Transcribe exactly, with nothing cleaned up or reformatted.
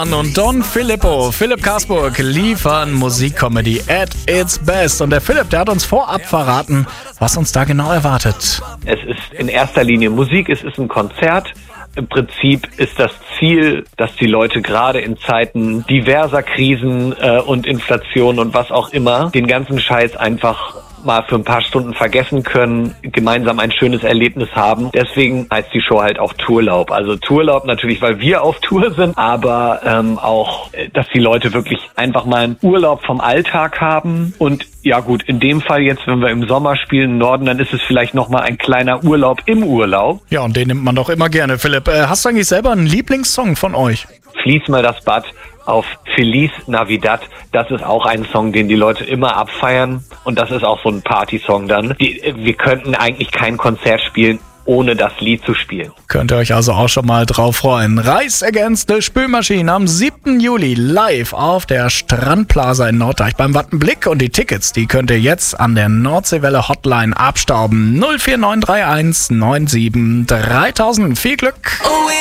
Und Don Filippo, Philipp Karsburg liefern Musikcomedy at its best. Und der Philipp, der hat uns vorab verraten, was uns da genau erwartet. Es ist in erster Linie Musik, es ist ein Konzert. Im Prinzip ist das Ziel, dass die Leute gerade in Zeiten diverser Krisen äh, und Inflation und was auch immer den ganzen Scheiß einfach mal für ein paar Stunden vergessen können, gemeinsam ein schönes Erlebnis haben. Deswegen heißt die Show halt auch Tourlaub. Also Tourlaub natürlich, weil wir auf Tour sind, aber ähm, auch, dass die Leute wirklich einfach mal einen Urlaub vom Alltag haben. Und ja gut, in dem Fall jetzt, wenn wir im Sommer spielen im Norden, dann ist es vielleicht nochmal ein kleiner Urlaub im Urlaub. Ja, und den nimmt man doch immer gerne, Philipp. Äh, hast du eigentlich selber einen Lieblingssong von euch? Fließ mal das Bad auf Feliz Navidad. Das ist auch ein Song, den die Leute immer abfeiern. Und das ist auch so ein Partysong dann. Die, wir könnten eigentlich kein Konzert spielen, ohne das Lied zu spielen. Könnt ihr euch also auch schon mal drauf freuen. Rise Against the Spülmaschine am siebten Juli live auf der Strandplaza in Norddeich beim Wattenblick. Und die Tickets, die könnt ihr jetzt an der Nordseewelle Hotline abstauben. null vier neun drei eins neun sieben dreitausend. Viel Glück!